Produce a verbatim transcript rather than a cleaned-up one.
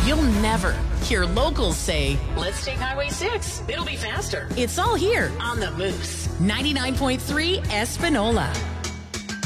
You'll never hear locals say, let's take Highway six. It'll be faster. It's all here On the Moose. ninety-nine point three Espanola.